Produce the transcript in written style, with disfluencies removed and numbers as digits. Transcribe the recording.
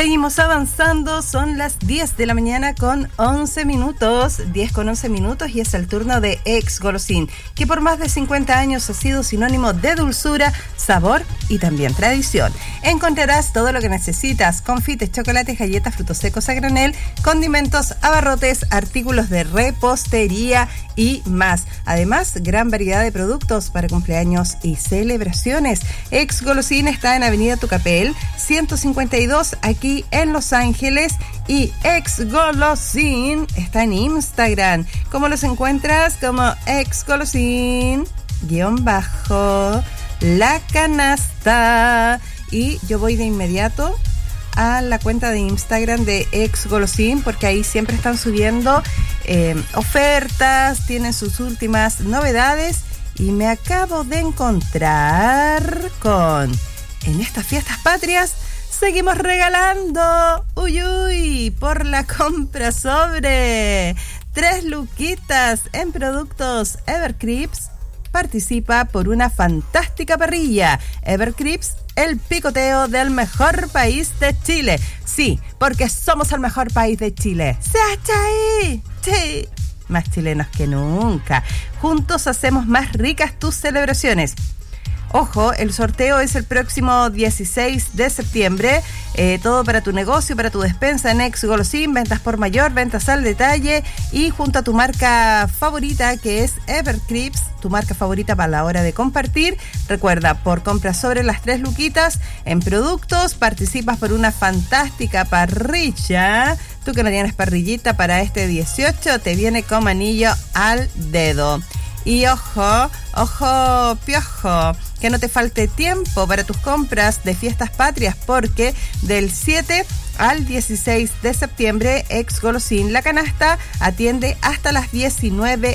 Seguimos avanzando, son las 10 de la mañana con 11 minutos, 10 con 11 minutos, y es el turno de Ex-Golosín, que por más de 50 años ha sido sinónimo de dulzura, sabor y también tradición. Encontrarás todo lo que necesitas: confites, chocolates, galletas, frutos secos a granel, condimentos, abarrotes, artículos de repostería y más. Además, gran variedad de productos para cumpleaños y celebraciones. Ex-Golosín está en Avenida Tucapel 152, aquí en Los Ángeles, y Ex-Golosín está en Instagram. ¿Cómo los encuentras? Como Ex-Golosín_La Canasta. Y yo voy de inmediato a la cuenta de Instagram de Ex-Golosín, porque ahí siempre están subiendo ofertas, tienen sus últimas novedades, y me acabo de encontrar con: en estas fiestas patrias seguimos regalando, por la compra sobre 3 luquitas en productos Evercrisp, participa por una fantástica parrilla. Evercrisp, el picoteo del mejor país de Chile. Sí, porque somos el mejor país de Chile. Sí, más chilenos que nunca. Juntos hacemos más ricas tus celebraciones. Ojo, el sorteo es el próximo 16 de septiembre. Todo para tu negocio, para tu despensa en Ex-Golosín. Ventas por mayor, ventas al detalle, y junto a tu marca favorita, que es Evercrisp, tu marca favorita para la hora de compartir. Recuerda, por compras sobre las 3 luquitas en productos, participas por una fantástica parrilla. Tú que no tienes parrillita para este 18, te viene como anillo al dedo. Y ojo, piojo, que no te falte tiempo para tus compras de fiestas patrias, porque del 7 al 16 de septiembre, Ex-Golosín La Canasta atiende hasta las 19